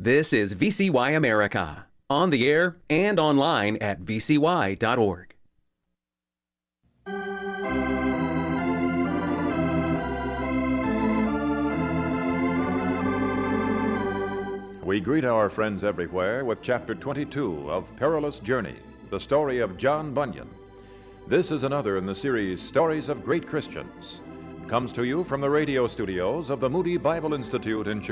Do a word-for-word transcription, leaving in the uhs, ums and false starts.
This is V C Y America, on the air and online at v c y dot org. We greet our friends everywhere with Chapter twenty-two of Perilous Journey, the story of John Bunyan. This is another in the series Stories of Great Christians. It comes to you from the radio studios of the Moody Bible Institute in Chicago.